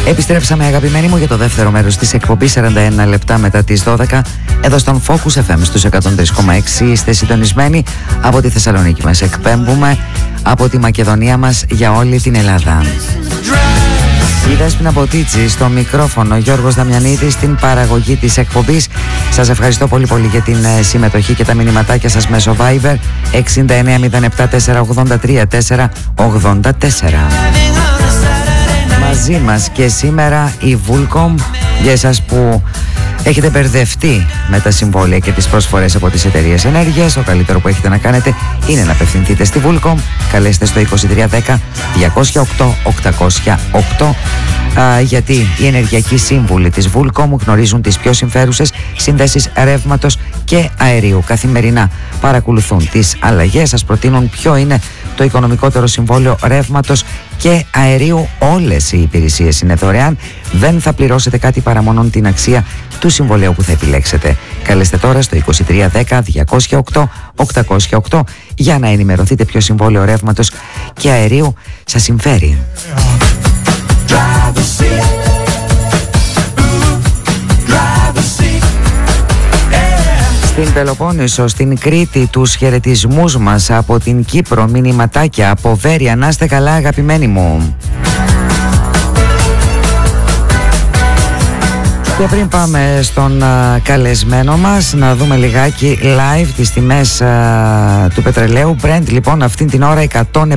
Επιστρέψαμε, αγαπημένοι μου, για το δεύτερο μέρος της εκπομπής, 41 λεπτά μετά τις 12, εδώ στον Focus FM στους 103,6. Είστε συντονισμένοι από τη Θεσσαλονίκη μας. Εκπέμπουμε από τη Μακεδονία μας για όλη την Ελλάδα. Η Δέσποινα Ποτίτσι στο μικρόφωνο, Γιώργος Δαμιανίδης στην παραγωγή της εκπομπής. Σας ευχαριστώ πολύ για την συμμετοχή και τα μηνυματάκια σας μέσω Viber 6907-483-484. Μαζί μας και σήμερα η Vulcom, για εσάς που έχετε μπερδευτεί με τα συμβόλαια και τις προσφορές από τις εταιρείες ενέργειας, το καλύτερο που έχετε να κάνετε είναι να απευθυνθείτε στη Vulcom. Καλέστε στο 2310 208 808, γιατί οι ενεργειακοί σύμβουλοι της Vulcom γνωρίζουν τις πιο συμφέρουσες συνδέσεις ρεύματος και αερίου. Καθημερινά παρακολουθούν τις αλλαγές, σας προτείνουν ποιο είναι το οικονομικότερο συμβόλαιο ρεύματος και αερίου. Όλες οι υπηρεσίες είναι δωρεάν, δεν θα πληρώσετε κάτι παρά μόνο την αξία του συμβολαίου που θα επιλέξετε. Καλέστε τώρα στο 2310 208 808 για να ενημερωθείτε ποιο συμβόλαιο ρεύματος και αερίου σας συμφέρει. Στην Πελοπόννησο, στην Κρήτη, τους χαιρετισμούς μας από την Κύπρο, μηνυματάκια από Βέρεια. Να είστε καλά, αγαπημένοι μου. Και πριν πάμε στον καλεσμένο μας, να δούμε λιγάκι live τις τιμές του πετρελαίου. Brent λοιπόν αυτήν την ώρα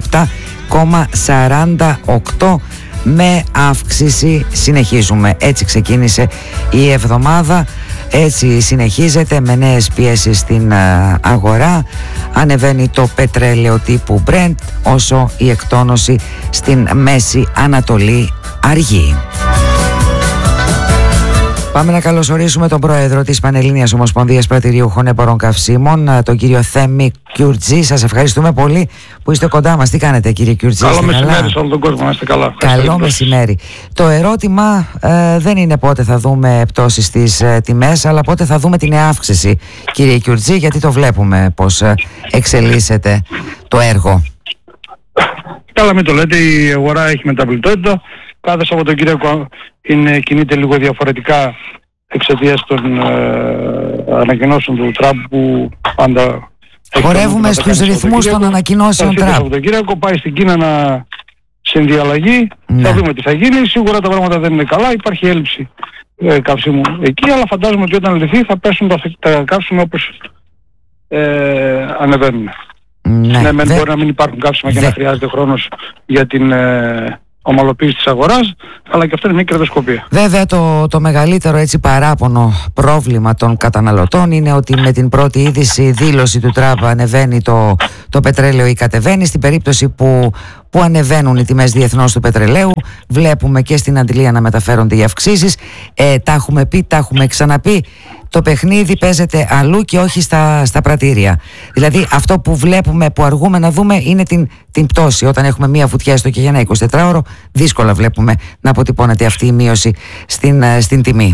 107,48 με αύξηση. Συνεχίζουμε, έτσι ξεκίνησε η εβδομάδα, έτσι συνεχίζεται με νέες πιέσεις στην αγορά. Ανεβαίνει το πετρέλαιο τύπου Brent, όσο η εκτόνωση στην Μέση Ανατολή αργεί. Πάμε να καλωσορίσουμε τον πρόεδρο της Πανελλήνιας Ομοσπονδίας Πρατηριούχων Εμπορών Καυσίμων, τον κύριο Θέμη Κιουρτζή. Σας ευχαριστούμε πολύ που είστε κοντά μας. Τι κάνετε, κύριε Κιουρτζή? Καλό μεσημέρι σε όλο τον κόσμο, να είστε καλά. Καλό μεσημέρι. Το ερώτημα δεν είναι πότε θα δούμε πτώσεις στις τιμές, αλλά πότε θα δούμε την αύξηση, κύριε Κιουρτζή, γιατί το βλέπουμε πως εξελίσσεται το έργο. Καλά, μην το λέτε, η αγορά έχει μεταβλητότητα. Κάθε Σαββατοκύριακο κινείται λίγο διαφορετικά εξαιτίας των ανακοινώσεων του Τραμπ, που πάντα... Χορεύουμε στους ρυθμούς των ανακοινώσεων Τραμπ. Το Σαββατοκύριακο πάει στην Κίνα να συνδιαλλαγεί. Ναι. Θα δούμε τι θα γίνει. Σίγουρα τα πράγματα δεν είναι καλά. Υπάρχει έλλειψη καυσίμου εκεί, αλλά φαντάζομαι ότι όταν λυθεί θα πέσουν τα καύσιμα όπως ανεβαίνουν. Ναι, μπορεί να μην υπάρχουν καύσιμα και να χρειάζεται χρόνος για την ομαλοποίηση της αγοράς, αλλά και αυτό είναι μια κερδοσκοπία. Βέβαια το μεγαλύτερο ανεπίλητο πρόβλημα των καταναλωτών είναι ότι με την πρώτη είδηση δήλωση του Τραμπ ανεβαίνει το πετρέλαιο ή κατεβαίνει. Στην περίπτωση που ανεβαίνουν οι τιμές διεθνώς του πετρελαίου, βλέπουμε και στην Αντιλία να μεταφέρονται οι αυξήσεις. Τα έχουμε πει, τα έχουμε ξαναπεί. Το παιχνίδι παίζεται αλλού και όχι στα πρατήρια. Δηλαδή αυτό που βλέπουμε, που αργούμε να δούμε, είναι την πτώση. Όταν έχουμε μία βουτιά έστω και για ένα 24ωρο, δύσκολα βλέπουμε να αποτυπώνεται αυτή η μείωση στην τιμή.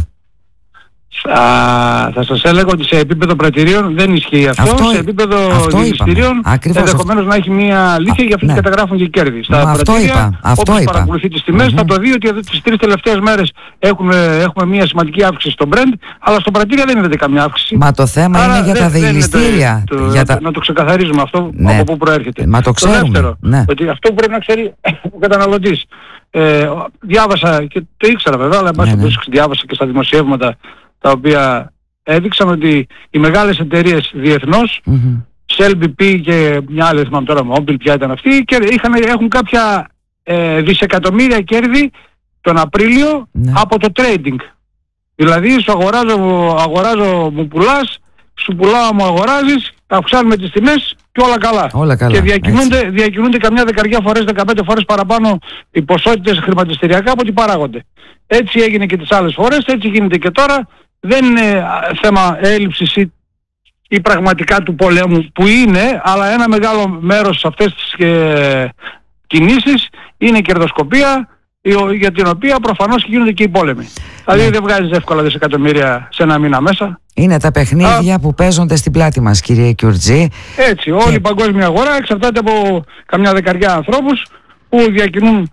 Θα σας έλεγα ότι σε επίπεδο πρατηρίων δεν ισχύει αυτό. Σε επίπεδο δηληστηρίων ενδεχομένως να έχει μια αλήθεια, γι' αυτό και καταγράφουν και κέρδη. Στα πρατήρια, όποιος παρακολουθεί τις τιμές θα το δει ότι τις 3 τελευταίες μέρες έχουμε μια σημαντική αύξηση στο Brent, αλλά στο πρατήρια δεν είδατε καμιά αύξηση. Μα το θέμα είναι για τα δηληστήρια. Να το ξεκαθαρίζουμε αυτό, από πού προέρχεται. Μα το ξέρουμε. Το δεύτερο, ότι αυτό που πρέπει να ξέρει ο καταναλωτής. Διάβασα και το ήξερα βέβαια, αλλά διάβασα και στα δημοσιεύματα τα οποία έδειξαν ότι οι μεγάλες εταιρείες διεθνώς, Shell, BP και μια άλλη, θυμάμαι τώρα, Mobil, ποια ήταν αυτή, και έχουν κάποια δισεκατομμύρια κέρδη τον Απρίλιο από το trading. Δηλαδή σου αγοράζω μου πουλάς, σου πουλάω μου αγοράζεις, αυξάνουμε τις τιμές και όλα καλά. Και διακινούνται καμιά 10 φορές, 15 φορές παραπάνω οι ποσότητες χρηματιστηριακά από ό,τι παράγονται. Έτσι έγινε και τις άλλες φορές, έτσι γίνεται και τώρα. Δεν είναι θέμα έλλειψης ή πραγματικά του πολέμου, που είναι, αλλά ένα μεγάλο μέρος σε αυτές τις κινήσεις είναι κερδοσκοπία, για την οποία προφανώς και γίνονται και οι πόλεμοι. Δηλαδή δεν βγάζεις εύκολα δισεκατομμύρια σε ένα μήνα μέσα. Είναι τα παιχνίδια που παίζονται στην πλάτη μας, κύριε Κιουρτζή. Έτσι, όλη η παγκόσμια αγορά εξαρτάται από καμιά 10 ανθρώπους που διακινούν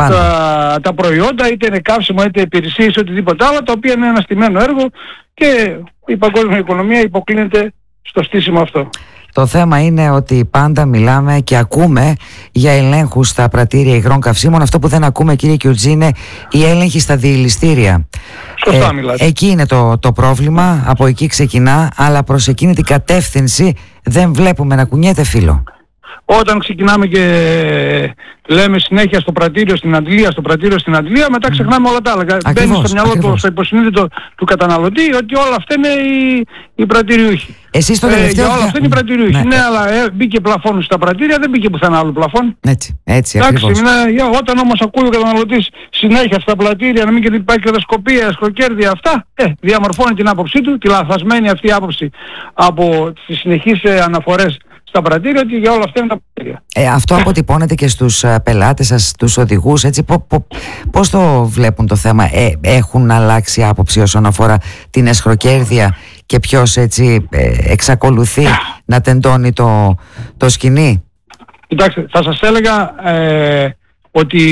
τα προϊόντα, είτε είναι καύσιμο, είτε υπηρεσίες, οτιδήποτε άλλο, τα οποία είναι ένα στημένο έργο και η παγκόσμια οικονομία υποκλίνεται στο στήσιμο αυτό. Το θέμα είναι ότι πάντα μιλάμε και ακούμε για ελέγχους στα πρατήρια υγρών καυσίμων. Αυτό που δεν ακούμε, κύριε Κιουρτζή, είναι η έλεγχη στα διελιστήρια. Σωστά μιλάτε. Εκεί είναι το πρόβλημα, από εκεί ξεκινά, αλλά προς εκείνη την κατεύθυνση δεν βλέπουμε να κουνιέται φύλλο. Όταν ξεκινάμε και λέμε συνέχεια στο πρατήριο στην αντλία, στο πρατήριο στην αντλία, μετά ξεχνάμε όλα τα άλλα. Μπαίνει στο μυαλό στο υποσυνείδητο του καταναλωτή ότι όλα αυτά είναι οι πρατηριούχοι. Εσείς το τελευταίο... όλα αυτά είναι οι πρατηριούχοι. Ναι, αλλά μπήκε πλαφόν στα πρατήρια, δεν μπήκε πουθενά άλλο πλαφόν. Έτσι ακριβώς. Όταν όμως ακούει ο καταναλωτής συνέχεια στα πρατήρια, να μην και υπάρχει κερδοσκοπία, ασκοκέρδια, αυτά, διαμορφώνει την άποψή του, τη λαθασμένη αυτή άποψη από τις συνεχείς αναφορές στα πρατήρια, ότι για όλα αυτά είναι τα πρατήρια. Αυτό αποτυπώνεται και στους πελάτες σας, τους οδηγούς, έτσι, πώς το βλέπουν το θέμα? Έχουν αλλάξει άποψη όσον αφορά την εσχροκέρδεια και ποιος έτσι εξακολουθεί να τεντώνει το σκηνή? Κοιτάξτε, θα σας έλεγα ότι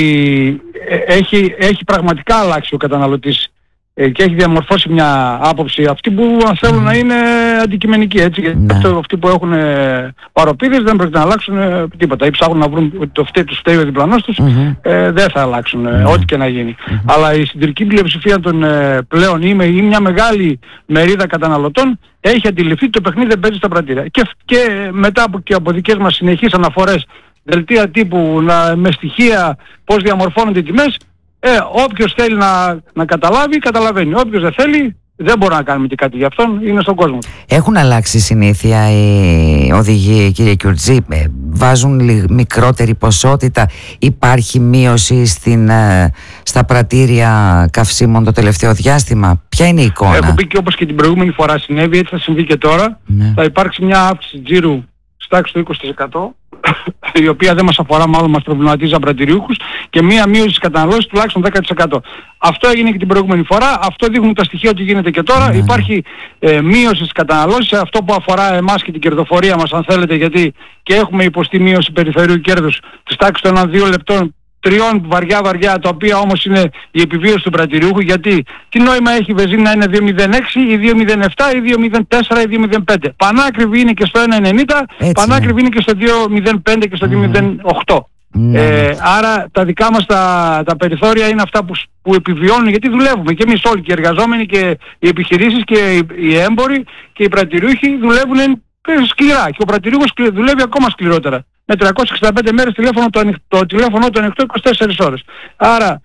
έχει πραγματικά αλλάξει ο καταναλωτής και έχει διαμορφώσει μια άποψη, αυτή που θέλουν να είναι αντικειμενική, έτσι, γιατί αυτοί που έχουν παροπίδες δεν πρόκειται να αλλάξουν τίποτα, ή ψάχνουν να βρουν ότι τους φταίει ο διπλανός τους, δεν θα αλλάξουν ό,τι και να γίνει. Αλλά η συντηρητική πλειοψηφία των πλέον ή μια μεγάλη μερίδα καταναλωτών έχει αντιληφθεί ότι το παιχνίδι δεν παίζει στα πρατήρια. Και μετά από δικές μας συνεχείς αναφορές, δελτία τύπου με στοιχεία πώς διαμορφώνονται οι τιμές, όποιος θέλει να καταλάβει, καταλαβαίνει. Όποιος δεν θέλει, δεν μπορεί να κάνουμε και κάτι γι' αυτόν, είναι στον κόσμο. Έχουν αλλάξει συνήθεια οι οδηγοί, κύριε Κιουρτζή? Βάζουν μικρότερη ποσότητα? Υπάρχει μείωση στα πρατήρια καυσίμων το τελευταίο διάστημα? Ποια είναι η εικόνα? Έχω πει και όπως και την προηγούμενη φορά συνέβη, έτσι θα συμβεί και τώρα. Θα υπάρξει μια αύξηση τζίρου στάξη του 20%, η οποία δεν μας αφορά, μάλλον μας προβληματίζει απρατηριούχους, και μία μείωση της καταναλώσης τουλάχιστον 10%. Αυτό έγινε και την προηγούμενη φορά, αυτό δείχνουν τα στοιχεία ότι γίνεται και τώρα. Υπάρχει μείωση της καταναλώσης, αυτό που αφορά εμάς και την κερδοφορία μας, αν θέλετε, γιατί και έχουμε υποστεί μείωση περιφερείου κέρδους της τάξης των 1-2 λεπτών, 3 βαριά, τα οποία όμως είναι η επιβίωση του πρατηριούχου, γιατί τι νόημα έχει η βενζίνη να είναι 2,06 ή 2,07 ή 2,04 ή 2,05? Πανάκριβη είναι και στο 1,90, πανάκριβη είναι και στο 2,05 και στο 2,08. Άρα τα δικά μας τα περιθώρια είναι αυτά που επιβιώνουν, γιατί δουλεύουμε και εμείς όλοι, και οι εργαζόμενοι και οι επιχειρήσεις και οι έμποροι και οι πρατηριούχοι δουλεύουν σκληρά, και ο πρατηριούχος δουλεύει ακόμα σκληρότερα, με 365 μέρες το τηλέφωνο του ανοιχτό 24 ώρες. Άρα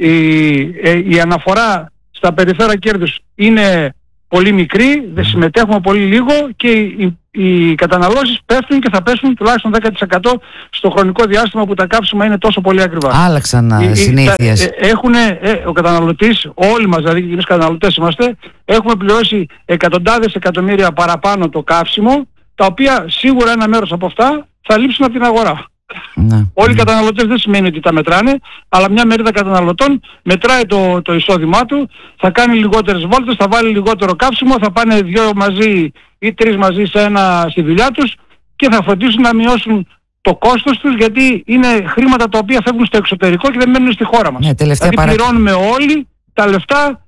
η αναφορά στα περιθώρια κέρδους είναι πολύ μικρή, δεν συμμετέχουμε πολύ λίγο, και οι καταναλώσεις πέφτουν και θα πέσουν τουλάχιστον 10% στο χρονικό διάστημα που τα καύσιμα είναι τόσο πολύ ακριβά. Άλλαξαν συνήθειες. Ο καταναλωτής, όλοι μας δηλαδή, και εμείς καταναλωτές είμαστε, έχουμε πληρώσει εκατοντάδες εκατομμύρια παραπάνω το καύσιμο, τα οποία σίγουρα ένα μέρος από αυτά θα λείψουν από την αγορά. Όλοι οι καταναλωτές δεν σημαίνει ότι τα μετράνε, αλλά μια μερίδα καταναλωτών μετράει το εισόδημά του, θα κάνει λιγότερες βόλτες, θα βάλει λιγότερο καύσιμο, θα πάνε 2 μαζί ή 3 μαζί στη δουλειά τους και θα φροντίσουν να μειώσουν το κόστος τους, γιατί είναι χρήματα τα οποία φεύγουν στο εξωτερικό και δεν μένουν στη χώρα μας. Δηλαδή πληρώνουμε όλοι τα λεφτά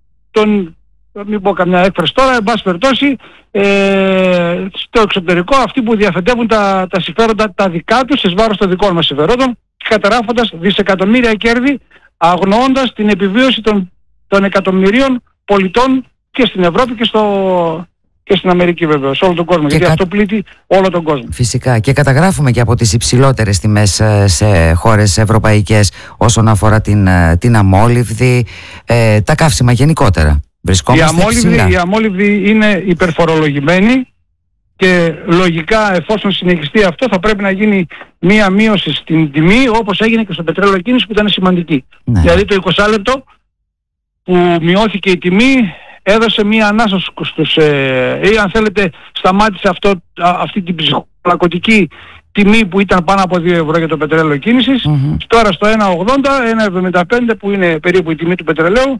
μην πω καμιά έκφραση τώρα, εν πάση περιπτώσει, στο εξωτερικό, αυτοί που διαφεντεύουν τα συμφέροντα τα δικά τους εις βάρος των δικών μας συμφερόντων, καταράφοντας δισεκατομμύρια κέρδη, αγνοώντας την επιβίωση των εκατομμυρίων πολιτών και στην Ευρώπη και στην Αμερική, βέβαια, σε όλο τον κόσμο, γιατί αυτό πλήττει όλο τον κόσμο. Φυσικά, και καταγράφουμε και από τις υψηλότερες τιμές σε χώρες ευρωπαϊκές όσον αφορά την αμόλυβδη, τα καύσιμα γενικότερα. Η αμόλυβδη είναι υπερφορολογημένη, και λογικά, εφόσον συνεχιστεί αυτό, θα πρέπει να γίνει μία μείωση στην τιμή, όπως έγινε και στο πετρέλαιο κίνηση, που ήταν σημαντική. Δηλαδή το 20 λεπτό που μειώθηκε η τιμή έδωσε μία ανάσα ή, αν θέλετε, σταμάτησε αυτή την ψυχολακωτική τιμή που ήταν πάνω από 2 ευρώ για το πετρέλαιο κίνησης. Τώρα στο 1,80, 1,75 που είναι περίπου η τιμή του πετρελαίου,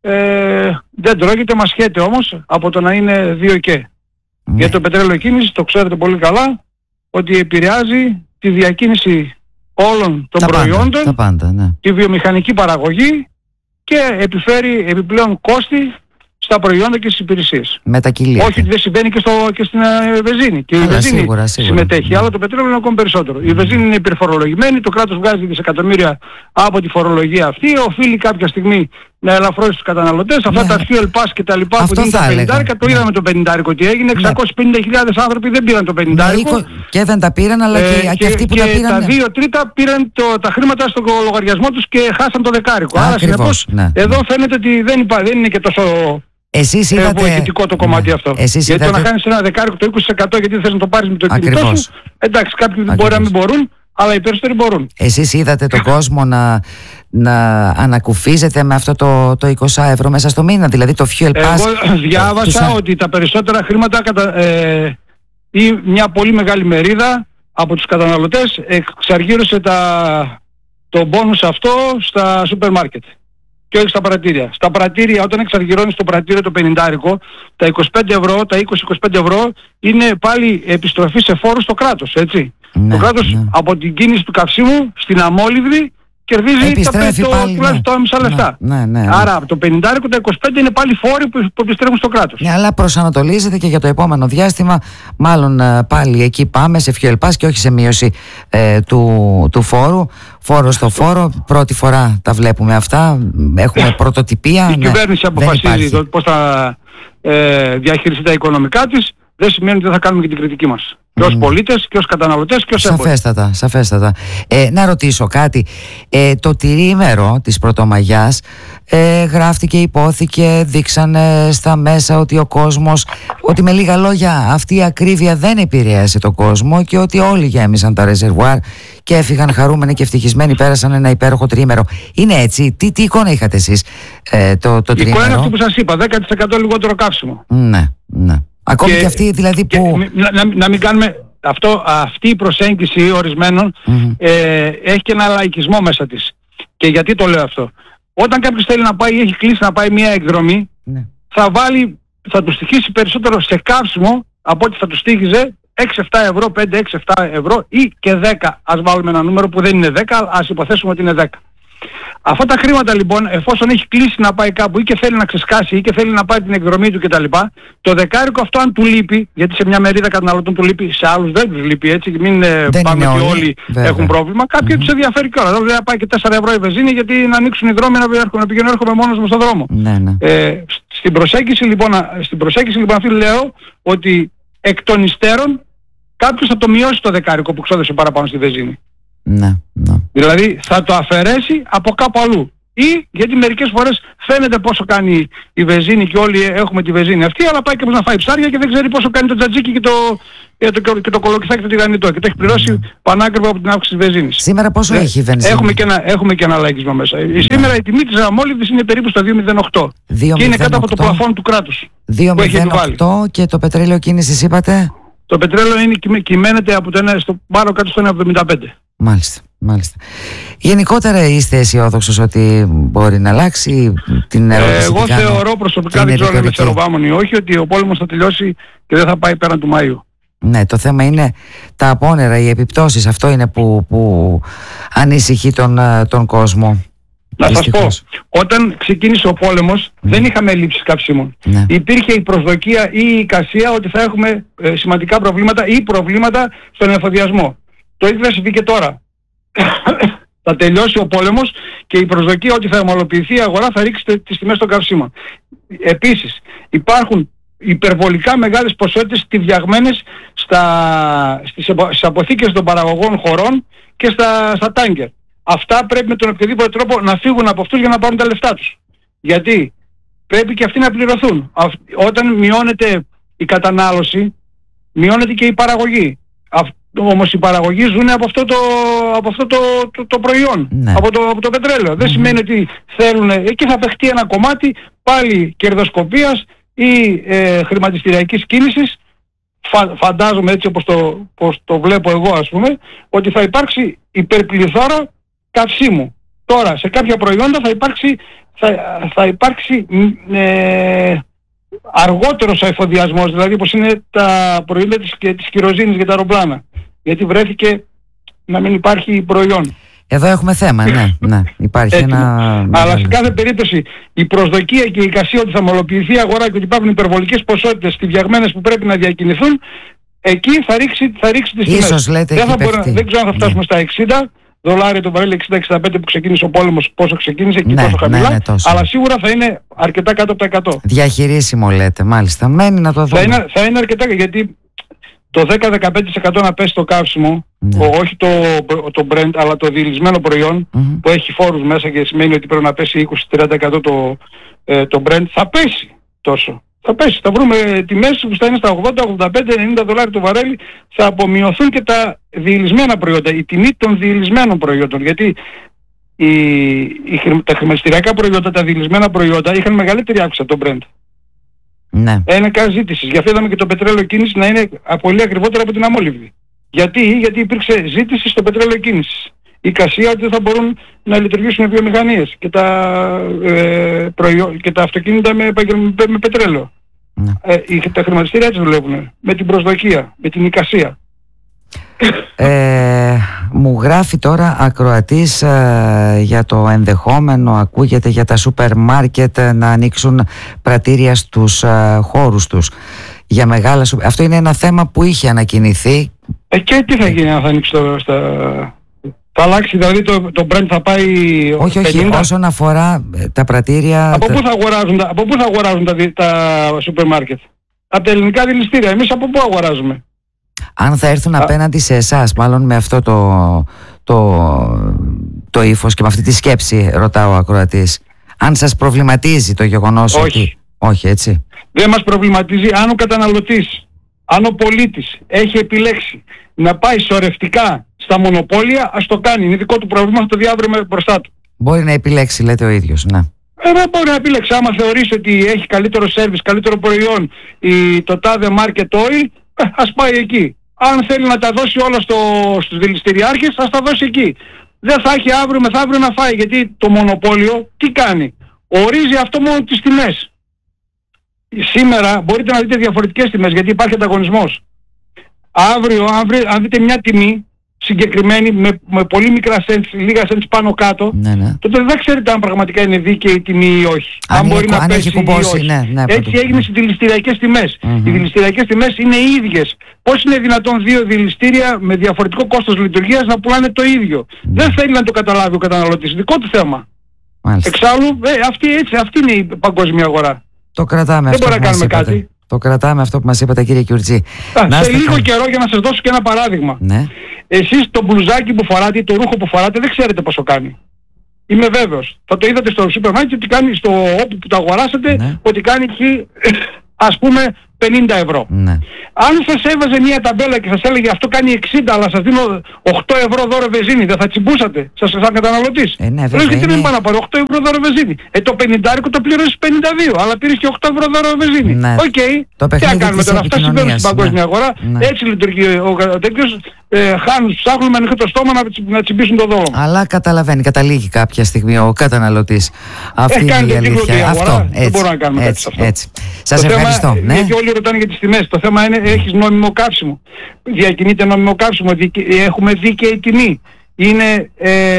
δεν τρώγεται, μας χαίρεται όμως από το να είναι 2 και. Για το πετρέλαιο κίνηση, το ξέρετε πολύ καλά, ότι επηρεάζει τη διακίνηση όλων των προϊόντων, τα πάντα, ναι. τη βιομηχανική παραγωγή και επιφέρει επιπλέον κόστη στα προϊόντα και στις υπηρεσίες. Μετακυλείται. Όχι ότι δεν συμβαίνει και στην βενζίνη. Και η βενζίνη σίγουρα. συμμετέχει, αλλά το πετρέλαιο είναι ακόμη περισσότερο. Η βενζίνη είναι υπερφορολογημένη, το κράτος βγάζει δισεκατομμύρια από τη φορολογία αυτή, οφείλει κάποια στιγμή να ελαφρώσει τους καταναλωτές. Αυτά τα fuel pass και τα λοιπά που δίνουν τα 50, το είδαμε το 50 τι έγινε. 650.000 άνθρωποι δεν πήραν το 50. Και δεν τα πήραν, αλλά και αυτοί που τα πήραν. Τα 2 τρίτα πήραν τα χρήματα στο λογαριασμό τους και χάσαν το δεκάρικο. Άρα συνεπώς, εδώ φαίνεται ότι δεν είναι και τόσο βοηθητικό το κομμάτι αυτό. Γιατί το να κάνεις ένα δεκάρικο το 20% γιατί θες να το πάρεις με το κινητό σου, εντάξει, κάποιοι μπορεί να μην μπορούν, αλλά οι περισσότεροι μπορούν. Εσείς είδατε τον κόσμο να ανακουφίζεται με αυτό το 20 ευρώ μέσα στο μήνα, δηλαδή το fuel pass? Εγώ διάβασα ότι τα περισσότερα χρήματα ή μια πολύ μεγάλη μερίδα από τους καταναλωτές εξαργύρωσε το μπόνους αυτό στα σούπερ μάρκετ και όχι στα πρατήρια. Στα πρατήρια, όταν εξαργυρώνεις το πρατήριο το 50, τα 25 ευρώ, τα 20-25 ευρώ είναι πάλι επιστροφή σε φόρους στο κράτος, έτσι. Το κράτος από την κίνηση του καυσίμου στην αμόλυβδη κερδίζει τουλάχιστον μισά λεφτά. Άρα από το 50 τα 25 είναι πάλι φόροι που επιστρέφουν στο κράτος. Ναι, αλλά προσανατολίζεται και για το επόμενο διάστημα, μάλλον πάλι εκεί πάμε σε fuel pass και όχι σε μείωση του φόρου. Φόρο στο φόρο, πρώτη φορά τα βλέπουμε αυτά, έχουμε πρωτοτυπία. Η κυβέρνηση αποφασίζει πώς θα διαχειριστεί τα οικονομικά της, δεν σημαίνει ότι δεν θα κάνουμε και την κριτική μας. Και ως πολίτες και ως καταναλωτές και ως έμποροι. Σαφέστατα. Να ρωτήσω κάτι. Το τριήμερο της Πρωτομαγιάς γράφτηκε, υπόθηκε, δείξανε στα μέσα ότι ο κόσμος, ότι με λίγα λόγια αυτή η ακρίβεια δεν επηρέασε τον κόσμο και ότι όλοι γέμισαν τα ρεζερβουάρ και έφυγαν χαρούμενοι και ευτυχισμένοι, πέρασαν ένα υπέροχο τριήμερο. Είναι έτσι? Τι εικόνα είχατε εσείς το τριήμερο? Η εικόνα είναι αυτή που σας είπα, 10% λιγότερο καύσιμο. Ναι. Ακόμη και αυτή δηλαδή που... Να μην κάνουμε... Αυτή η προσέγγιση ορισμένων έχει και ένα λαϊκισμό μέσα της. Και γιατί το λέω αυτό? Όταν κάποιος θέλει να πάει ή έχει κλείσει να πάει μια εκδρομή, θα του στοιχίσει περισσότερο σε καύσιμο από ό,τι θα του στοίχιζε 6-7 ευρώ, 5-6-7 ευρώ ή και 10. Ας βάλουμε ένα νούμερο που δεν είναι 10, ας υποθέσουμε ότι είναι 10. Αυτά τα χρήματα λοιπόν, εφόσον έχει κλείσει να πάει κάπου ή και θέλει να ξεσκάσει ή και θέλει να πάει την εκδρομή του κτλ., το δεκάρικο αυτό αν του λείπει, γιατί σε μια μερίδα καταναλωτών του λείπει, σε άλλους δεν τους λείπει, έτσι, μην πάμε ότι όλοι έχουν πρόβλημα, κάποιοι τους ενδιαφέρει κιόλας. Δηλαδή θα πάει και 4 ευρώ η βενζίνη γιατί να ανοίξουν οι δρόμοι να πηγαίνω έρχομαι μόνος μου στον δρόμο. Στην προσέγγιση λοιπόν αυτή λέω ότι εκ των υστέρων κάποιος θα το μειώσει το δεκάρικο που ξόδεσε παραπάνω στη βενζίνη. Δηλαδή θα το αφαιρέσει από κάπου αλλού. Ή γιατί μερικές φορές φαίνεται πόσο κάνει η βενζίνη και όλοι έχουμε τη βενζίνη αυτή, αλλά πάει κάποιος να φάει ψάρια και δεν ξέρει πόσο κάνει το τζατζίκι και το κολοκυθάκι το τηγανιτό και το έχει πληρώσει πανάκριβο από την αύξηση της βενζίνης. Σήμερα πόσο έχει η βενζίνη? Έχουμε και ένα λαϊκισμό μέσα. Σήμερα η τιμή της αμόλυβδης είναι περίπου στο 2,08 και είναι κάτω από το πλαφόν του κράτους. 2,08 και το πετρέλαιο κίνησης είπατε? Το πετρέλαιο κυμαίνεται από το πάνω κάτω στο 1,75. Μάλιστα. Γενικότερα είστε αισιόδοξος ότι μπορεί να αλλάξει την ερώτηση? Εγώ θεωρώ προσωπικά, δεν ξέρω αν είμαι θεροβάμων ή όχι, ότι ο πόλεμος θα τελειώσει και δεν θα πάει πέραν του Μαΐου. Ναι, το θέμα είναι τα απόνερα, οι επιπτώσεις. Αυτό είναι που ανησυχεί τον κόσμο. Να σας πω, όταν ξεκίνησε ο πόλεμος δεν είχαμε έλλειψη καυσίμων. Υπήρχε η προσδοκία ή η εικασία ότι θα έχουμε σημαντικά προβλήματα ή προβλήματα στον εφοδιασμό. Το ίδιο θα συμβεί και τώρα. Θα τελειώσει ο πόλεμος και η προσδοκία ότι θα ομαλοποιηθεί η αγορά θα ρίξει τις τιμές των καυσίμων. Επίσης υπάρχουν υπερβολικά μεγάλες ποσότητες τυβιαγμένες στις αποθήκες των παραγωγών χωρών και στα τάγκερ. Αυτά πρέπει με τον οποιοδήποτε τρόπο να φύγουν από αυτούς για να πάρουν τα λεφτά τους. Γιατί πρέπει και αυτοί να πληρωθούν. Όταν μειώνεται η κατανάλωση, μειώνεται και η παραγωγή. Όμως οι παραγωγοί ζουν από αυτό το προϊόν, από το πετρέλαιο. Δεν σημαίνει ότι θέλουν, εκεί θα παιχτεί ένα κομμάτι πάλι κερδοσκοπίας ή χρηματιστηριακής κίνησης. Φαντάζομαι έτσι όπως το βλέπω εγώ ας πούμε, ότι θα υπάρξει υπερπληθώρα καυσίμου. Τώρα σε κάποια προϊόντα θα υπάρξει αργότερος εφοδιασμός, δηλαδή όπως είναι τα προϊόντα της κυροζήνης για τα αεροπλάνα. Γιατί βρέθηκε να μην υπάρχει προϊόν. Εδώ έχουμε θέμα, ναι. Υπάρχει ένα... Αλλά σε κάθε περίπτωση η προσδοκία και η εικασία ότι θα μολοποιηθεί η αγορά και ότι υπάρχουν υπερβολικές ποσότητες στιβιαγμένες που πρέπει να διακινηθούν, εκεί θα ρίξει τις τιμές. Ίσως λέτε δεν ξέρω αν θα φτάσουμε στα $60 το βαρέλι, 60-65 που ξεκίνησε ο πόλεμος, πόσο ξεκίνησε και πόσο χαμηλά, αλλά σίγουρα θα είναι αρκετά κάτω από τα 100. Διαχειρίσιμο λέτε, μάλιστα. Μένει να το δούμε. Θα είναι αρκετά, γιατί το 10-15% να πέσει το καύσιμο, όχι το Brent, αλλά το διελυσμένο προϊόν που έχει φόρους μέσα και σημαίνει ότι πρέπει να πέσει 20-30% το Brent, θα πέσει τόσο. Θα πέσει, θα βρούμε τιμές που θα είναι στα $80-85-90 το βαρέλι, θα απομειωθούν και τα διελυσμένα προϊόντα, η τιμή των διελυσμένων προϊόντων, γιατί τα χρηματιστηριακά προϊόντα, τα διελυσμένα προϊόντα είχαν μεγαλύτερη αύξηση από το Brent. Ναι. Είναι κάτι ζήτησης. Γι' αυτό είδαμε και το πετρέλαιο κίνηση να είναι πολύ ακριβότερο από την αμόλυβδη. Γιατί υπήρξε ζήτηση στο πετρέλαιο κίνησης. Η εικασία ότι δεν θα μπορούν να λειτουργήσουν οι βιομηχανίες και τα αυτοκίνητα με πετρέλαιο. Ναι. Τα χρηματιστήρια έτσι δουλεύουν. Με την προσδοκία, με την εικασία. Μου γράφει τώρα ακροατής για το ενδεχόμενο, ακούγεται, για τα σούπερ μάρκετ να ανοίξουν πρατήρια στους χώρους τους για μεγάλα σούπερ. Αυτό είναι ένα θέμα που είχε ανακοινηθεί. Και τι θα γίνει αν θα ανοίξει θα αλλάξει, δηλαδή το brand θα πάει... Όχι, 50. Όσον αφορά τα πρατήρια... Από πού θα αγοράζουν τα σούπερ μάρκετ? Από τα ελληνικά δηληστήρια. Εμείς από πού αγοράζουμε? Αν θα έρθουν απέναντι σε εσάς, μάλλον με αυτό το ύφος και με αυτή τη σκέψη, ρωτάω ο ακροατής, αν σας προβληματίζει το γεγονός ότι... Όχι, έτσι. Δεν μας προβληματίζει αν ο καταναλωτής, αν ο πολίτης έχει επιλέξει να πάει σωρευτικά στα μονοπόλια, ας το κάνει. Είναι δικό του πρόβλημα, θα το διάβρουμε μπροστά του. Μπορεί να επιλέξει, λέτε ο ίδιος, ναι. Μπορεί να επιλέξει. Άμα θεωρήσει ότι έχει καλύτερο σέρβις, καλύτερο προϊόν το τάδε market oil, ας πάει εκεί. Αν θέλει να τα δώσει όλα στους δηληστηριάρχες, ας τα δώσει εκεί. Δεν θα έχει αύριο μεθαύριο να φάει, γιατί το μονοπόλιο τι κάνει? Ορίζει αυτό μόνο τις τιμές. Σήμερα μπορείτε να δείτε διαφορετικές τιμές, γιατί υπάρχει ανταγωνισμός. Αύριο, αν δείτε μια τιμή συγκεκριμένη με πολύ μικρά cents, λίγα cents πάνω κάτω, τότε δεν ξέρετε αν πραγματικά είναι δίκαιη η τιμή ή όχι. Αν μπορεί να πέσει ή όχι. Έτσι έγινε στις δηληστηριακές τιμές. Οι δηληστηριακές τιμές είναι ίδιες. Πώς είναι δυνατόν δύο δηληστήρια με διαφορετικό κόστος λειτουργίας να πουλάνε το ίδιο? Δεν θέλει να το καταλάβει ο καταναλωτής. Δικό του θέμα. Εξάλλου, αυτή είναι η παγκόσμια αγορά. Το κρατάμε. Δεν μπορούμε να κάνουμε κάτι. Το κρατάμε αυτό που μας είπατε, κύριε Κιουρτζή. Σε λίγο καιρό, για να σας δώσω και ένα παράδειγμα. Ναι. Εσείς το μπλουζάκι που φοράτε, το ρούχο που φοράτε, δεν ξέρετε πόσο κάνει. Είμαι βέβαιος. Θα το είδατε στο σούπερ μάρκετ ότι κάνει όπου που το αγοράσετε, ότι κάνει εκεί, ας πούμε, 50 ευρώ. Ναι. Αν σας έβαζε μια ταμπέλα και σας έλεγε αυτό κάνει 60, αλλά σας δίνω 8 ευρώ δώρο βενζίνη, δεν θα τσιμπούσατε σαν καταναλωτής? Ναι, λες, γιατί δεν πάω να πάρω 8 ευρώ δώρο βενζίνη? Το 50 το πληρώσεις 52, αλλά πήρες και 8 ευρώ δώρο βενζίνη. Ναι. Οκ. Τι να κάνουμε τώρα? Αυτά συμβαίνουν στην παγκόσμια αγορά. Έτσι λειτουργεί ο τέτοιος. Χάνουν, ψάχνουν με ανοιχτό στόμα να τσιμπήσουν το δώρο. Αλλά καταλαβαίνει, καταλήγει κάποια στιγμή ο καταναλωτής. Αυτή είναι η αλήθεια. Αυτό, δεν μπορούμε να κάνουμε κάτι σε αυτό. Έτσι. Σας ευχαριστώ. Γιατί όλοι ρωτάνε για τις τιμές. Το θέμα είναι, έχεις νόμιμο καύσιμο? Διακινείται νόμιμο καύσιμο? Έχουμε δίκαιη τιμή? Είναι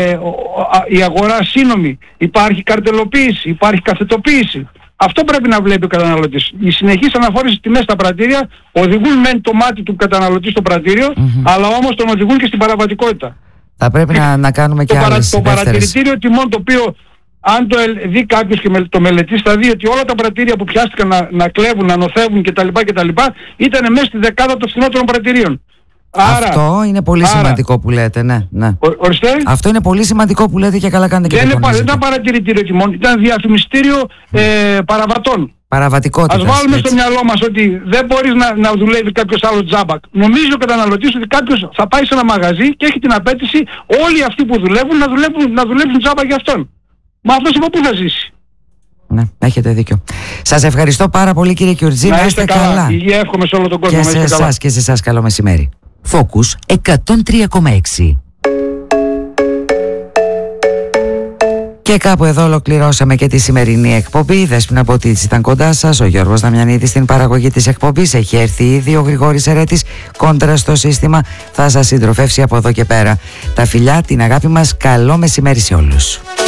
η αγορά σύνομη? Υπάρχει καρτελοποίηση? Υπάρχει καθετοποίηση? Αυτό πρέπει να βλέπει ο καταναλωτής. Οι συνεχείς αναφορές στις τιμές στα πρατήρια οδηγούν μεν το μάτι του καταναλωτή στο πρατήριο, αλλά όμως τον οδηγούν και στην παραβατικότητα. Θα πρέπει να κάνουμε και άλλες Το παρατηρητήριο τιμών, το οποίο αν το δει κάποιος και το μελετήσει, θα δει ότι όλα τα πρατήρια που πιάστηκαν να κλέβουν, να νοθεύουν κτλ. Ήταν μέσα στη δεκάδα των φθηνότερων πρατηρίων. Αυτό είναι πολύ σημαντικό που λέτε, ναι. Ορίστε. Αυτό είναι πολύ σημαντικό που λέτε και καλά κάνετε και δεν ήταν παρατηρητήριο τιμών, ήταν διαφημιστήριο παραβατών. Παραβατικότητα. Ας βάλουμε στο μυαλό μας ότι δεν μπορείς να δουλεύει κάποιος άλλο τζάμπα. Νομίζει ο καταναλωτής ότι κάποιος θα πάει σε ένα μαγαζί και έχει την απέτηση όλοι αυτοί που δουλεύουν να δουλεύουν τζάμπα για αυτόν. Μα αυτός από πού θα ζήσει? Ναι, έχετε δίκιο. Σας ευχαριστώ πάρα πολύ, κύριε Κιουρτζή. Να είστε καλά. Υγεία εύχομαι σε όλο τον κόσμο. Και σε εσάς και σε εσάς καλό μεσημέρι. Focus 103,6. Και κάπου εδώ ολοκληρώσαμε και τη σημερινή εκπομπή. Δέσποινα Μποτίτση ήταν κοντά σας, ο Γιώργος Δαμιανίδης στην παραγωγή της εκπομπής. Έχει έρθει ήδη ο Γρηγόρης Ερέτης κόντρα στο σύστημα. Θα σας συντροφεύσει από εδώ και πέρα. Τα φιλιά, την αγάπη μας, καλό μεσημέρι σε όλους.